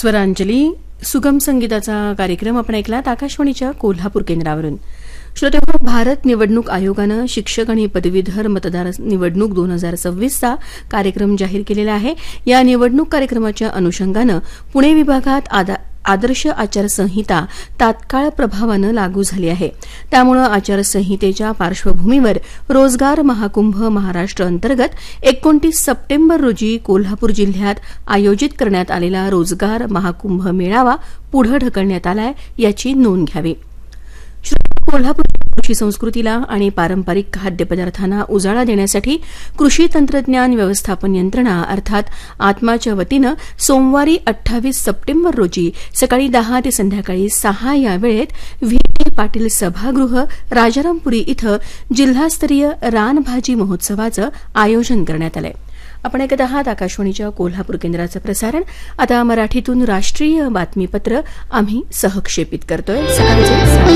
स्वरांजली सुगम संगीताचा कार्यक्रम आपण ऐकलात आकाशवाणीच्या कोल्हापूर केंद्रावरून. श्रोतेहो, भारत निवडणूक आयोगानं शिक्षक आणि पदवीधर मतदार निवडणूक 2026चा कार्यक्रम जाहीर केलेला आहे. या निवडणूक कार्यक्रमाच्या अनुषंगानं पुणे विभागात आदर्श आचारसंहिता तात्काळ प्रभावानं लागू झाली आहे. त्यामुळे आचारसंहितेच्या पार्श्वभूमीवर रोजगार महाकुंभ महाराष्ट्र अंतर्गत 29 सप्टेंबर रोजी कोल्हापूर जिल्ह्यात आयोजित करण्यात आलेला रोजगार महाकुंभ मेळावा पुढे ढकलण्यात आलाय, याची नोंद घ्यावी. कोल्हापूर कृषी संस्कृतीला आणि पारंपरिक खाद्यपदार्थांना उजाळा देण्यासाठी कृषी तंत्रज्ञान व्यवस्थापन यंत्रणा अर्थात आत्माच्या वतीनं सोमवारी 28 सप्टेंबर रोजी सकाळी 10 ते संध्याकाळी 6 या वेळेत व्ही पाटील सभागृह राजारामपुरी इथं जिल्हास्तरीय रानभाजी महोत्सवाचं आयोजन करण्यात आलंय. आपण ऐकत आहात आकाशवाणीच्या कोल्हापूर केंद्राचं प्रसारण. आता मराठीतून राष्ट्रीय बातमीपत्र आम्ही सहक्षेपित करतोय. सकाळचे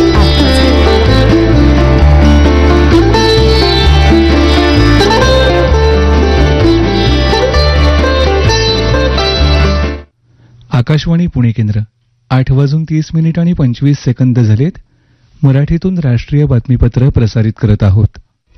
7:08. आकाशवाणी पुणे केंद्र 8:30 झालेत. मराठीतून राष्ट्रीय बातमीपत्र प्रसारित करत आहोत.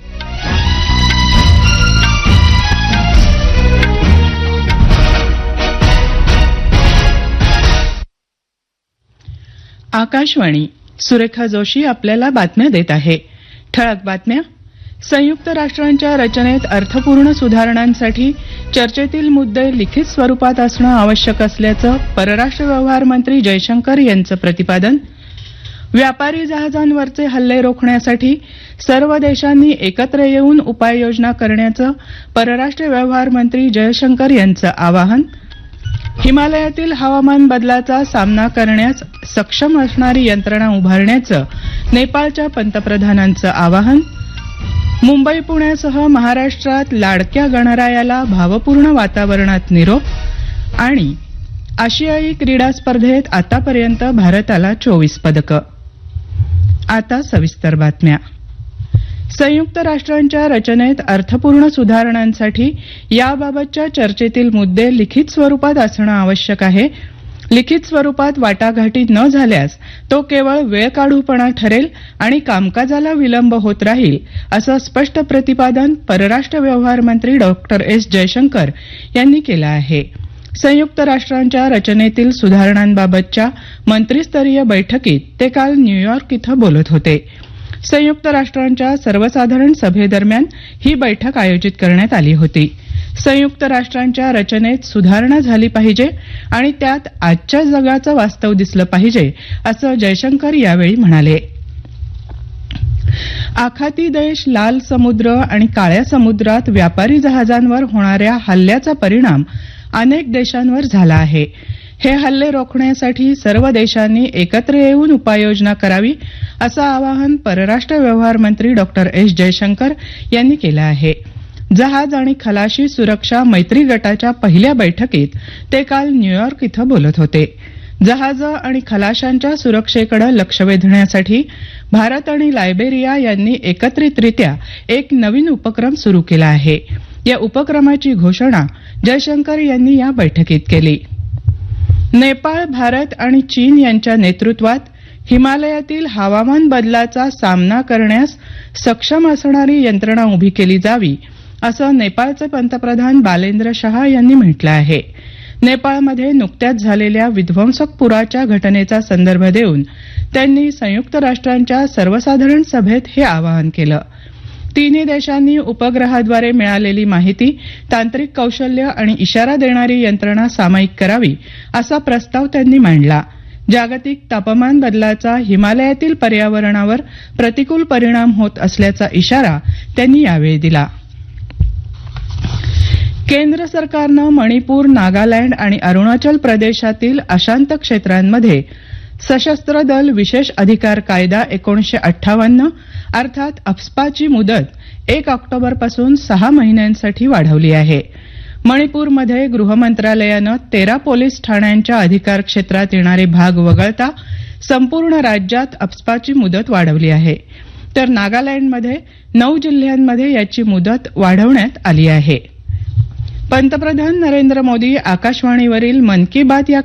आकाशवाणी. सुरेखा जोशी आपल्याला बातम्या देत आहे. ठळक बातम्या. संयुक्त राष्ट्रांच्या रचनेत अर्थपूर्ण सुधारणांसाठी चर्चेतील मुद्दे लिखित स्वरूपात असणं आवश्यक असल्याचं परराष्ट्र व्यवहार मंत्री जयशंकर यांचं प्रतिपादन. व्यापारी जहाजांवरचे हल्ले रोखण्यासाठी सर्व देशांनी एकत्र येऊन उपाययोजना करण्याचं परराष्ट्र व्यवहार मंत्री जयशंकर यांचं आवाहन. हिमालयातील हवामान बदलाचा सामना करण्यास सक्षम असणारी यंत्रणा उभारण्याचं नेपाळच्या पंतप्रधानांचं आवाहन. मुंबई पुण्यासह महाराष्ट्रात लाडक्या गणरायाला भावपूर्ण वातावरणात निरोप. आणि आशियाई क्रीडा स्पर्धेत आतापर्यंत भारताला 24 पदकं. आता सविस्तर बातम्या. संयुक्त राष्ट्रांच्या रचनेत अर्थपूर्ण सुधारणांसाठी याबाबतच्या चर्चेतील मुद्दे लिखित स्वरूपात असणं आवश्यक आहे. लिखित स्वरूपात वाटाघाटी न झाल्यास तो केवळ वेळकाढूपणा ठरेल आणि कामकाजाला विलंब होत राहील, असं स्पष्ट प्रतिपादन परराष्ट्र व्यवहार मंत्री डॉक्टर एस जयशंकर यांनी केलं आहे. संयुक्त राष्ट्रांच्या रचनेतील सुधारणांबाबतच्या मंत्रीस्तरीय बैठकीत ते काल न्यूयॉर्क इथं बोलत होते. संयुक्त राष्ट्रांच्या सर्वसाधारण सभेदरम्यान ही बैठक आयोजित करण्यात आली होती. संयुक्त राष्ट्रांच्या रचनेत सुधारणा झाली पाहिजे आणि त्यात आजच्या जगाचं वास्तव दिसलं पाहिजे, असं जयशंकर यावेळी म्हणाले. आखाती देश, लाल समुद्र आणि काळ्या समुद्रात व्यापारी जहाजांवर होणाऱ्या हल्ल्याचा परिणाम अनेक देशांवर झाला आहे. हे हल्ले रोखण्यासाठी सर्व देशांनी एकत्र येऊन उपाययोजना करावी, असं आवाहन परराष्ट्र व्यवहार मंत्री डॉक्टर एस जयशंकर यांनी केलं आहे. जहाज आणि खलाशी सुरक्षा मैत्री गटाच्या पहिल्या बैठकीत ते काल न्यूयॉर्क इथं बोलत होते. जहाजं आणि खलाशांच्या सुरक्षेकडे लक्ष वेधण्यासाठी भारत आणि लायबेरिया यांनी एकत्रितरित्या एक नवीन उपक्रम सुरू केला आहे. या उपक्रमाची घोषणा जयशंकर यांनी या बैठकीत केली. नेपाळ, भारत आणि चीन यांच्या नेतृत्वात हिमालयातील हवामान बदलाचा सामना करण्यास सक्षम असणारी यंत्रणा उभी केली जावी, असं नेपाळचे पंतप्रधान बालेंद्र शाह यांनी म्हटलं आहे. नेपाळमध्ये नुकत्याच झालेल्या विध्वंसक पुराच्या घटनेचा संदर्भ देऊन त्यांनी संयुक्त राष्ट्रांच्या सर्वसाधारण सभेत हे आवाहन केलं. तिन्ही देशांनी उपग्रहाद्वारे मिळालेली माहिती, तांत्रिक कौशल्य आणि इशारा देणारी यंत्रणा सामायिक करावी, असा प्रस्ताव त्यांनी मांडला. जागतिक तापमान बदलाचा हिमालयातील पर्यावरणावर प्रतिकूल परिणाम होत असल्याचा इशारा त्यांनी यावेळी दिला. केंद्र सरकारनं मणिपूर, नागालँड आणि अरुणाचल प्रदेशातील अशांत क्षेत्रांमध्ये सशस्त्र दल विशेष अधिकार कायदा 1958 अर्थात अफ्स्पाची मुदत 1 ऑक्टोबरपासून 6 महिन्यांसाठी वाढवली आहे. मणिपूरमध्ये गृह मंत्रालयानं 13 पोलीस ठाण्यांच्या अधिकार क्षेत्रात येणारे भाग वगळता संपूर्ण राज्यात अफ्स्पाची मुदत वाढवली आहे. तर नागालँडमध्ये 9 जिल्ह्यांमध्ये याची मुदत वाढवण्यात आली आहे. पंतप्रधान नरेंद्र मोदी आकाशवाणीवरील मन की बात या